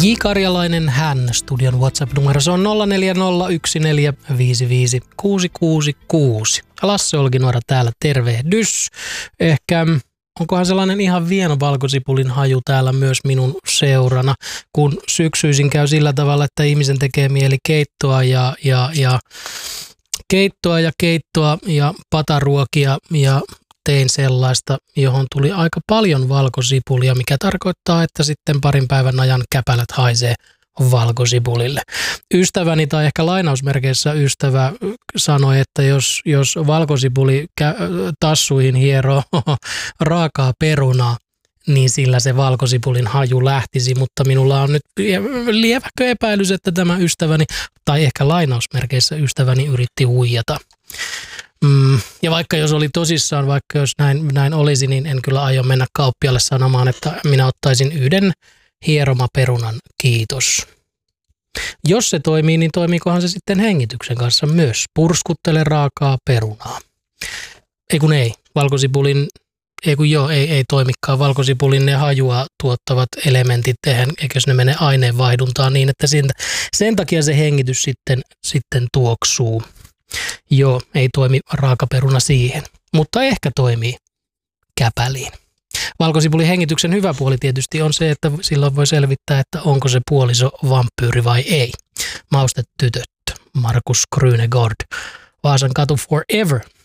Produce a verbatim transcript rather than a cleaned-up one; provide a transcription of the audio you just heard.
J. Karjalainen hän, studion WhatsApp-numero, se on nolla neljä nolla yksi neljä viisi viisi kuusi kuusi kuusi. Lasse Olkinuora täällä, tervehdys. Ehkä onkohan sellainen ihan vieno valkosipulin haju täällä myös minun seurana, kun syksyisin käy sillä tavalla, että ihmisen tekee mieli keittoa ja, ja, ja keittoa ja keittoa ja pataruokia ja tein sellaista, johon tuli aika paljon valkosipulia, mikä tarkoittaa, että sitten parin päivän ajan käpälät haisee valkosipulille. Ystäväni tai ehkä lainausmerkeissä ystävä sanoi, että jos, jos valkosipuli tassuihin hieroo raakaa perunaa, niin sillä se valkosipulin haju lähtisi, mutta minulla on nyt lieväkö epäilys, että tämä ystäväni, tai ehkä lainausmerkeissä ystäväni yritti huijata. Mm, ja vaikka jos oli tosissaan, vaikka jos näin, näin olisi, niin en kyllä aio mennä kauppialle sanomaan, että minä ottaisin yhden hieromaperunan, kiitos. Jos se toimii, niin toimiikohan se sitten hengityksen kanssa myös? Purskuttele raakaa perunaa. Ei kun ei, valkosipulin, ei kun joo, ei, ei toimikaan. Valkosipulin ne hajua tuottavat elementit, eikös ne mene aineenvaihduntaan niin, että sen, sen takia se hengitys sitten, sitten tuoksuu. Joo, ei toimi raakaperuna siihen, mutta ehkä toimii käpäliin. Valkosipulin hengityksen hyvä puoli tietysti on se, että silloin voi selvittää, että onko se puoliso vampyyri vai ei. Maustetytöt, Markus Grünegård, Vaasan katu forever.